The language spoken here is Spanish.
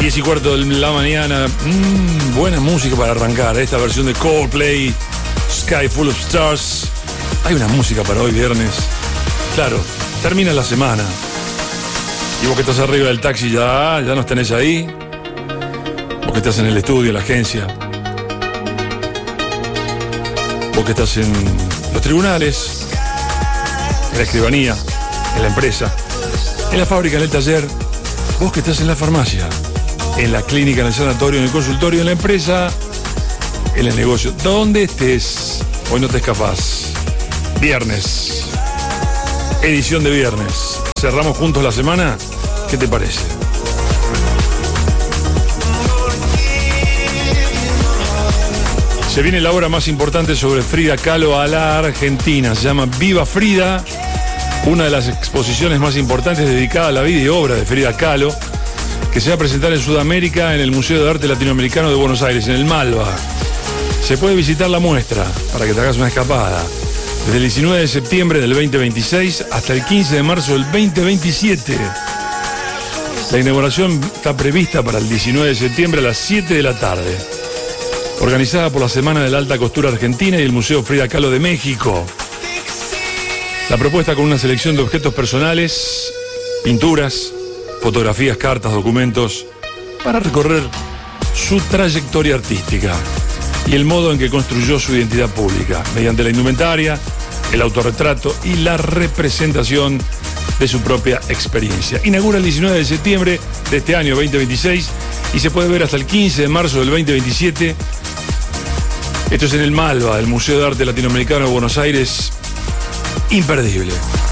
10:15 de la mañana. Buena música para arrancar. Esta versión de Coldplay, Sky Full of Stars. Hay una música para hoy viernes. Claro, termina la semana. Y vos que estás arriba del taxi ya nos tenés ahí. Vos que estás en el estudio, en la agencia. Vos que estás en los tribunales, en la escribanía, en la empresa, en la fábrica, en el taller. Vos que estás en la farmacia, en la clínica, en el sanatorio, en el consultorio, en la empresa, en el negocio. Donde estés, hoy no te escapás. Viernes. Edición de viernes. Cerramos juntos la semana. ¿Qué te parece? Se viene la obra más importante sobre Frida Kahlo a la Argentina. Se llama Viva Frida. Una de las exposiciones más importantes dedicada a la vida y obra de Frida Kahlo, que se va a presentar en Sudamérica en el Museo de Arte Latinoamericano de Buenos Aires, en el Malva. Se puede visitar la muestra para que te hagas una escapada. Desde el 19 de septiembre del 2026 hasta el 15 de marzo del 2027. La inauguración está prevista para el 19 de septiembre a las 7 de la tarde. Organizada por la Semana de la Alta Costura Argentina y el Museo Frida Kahlo de México. La propuesta con una selección de objetos personales, pinturas, fotografías, cartas, documentos, para recorrer su trayectoria artística y el modo en que construyó su identidad pública, mediante la indumentaria, el autorretrato y la representación de su propia experiencia. Inaugura el 19 de septiembre de este año 2026 y se puede ver hasta el 15 de marzo del 2027. Esto es en el Malva, el Museo de Arte Latinoamericano de Buenos Aires. Imperdible.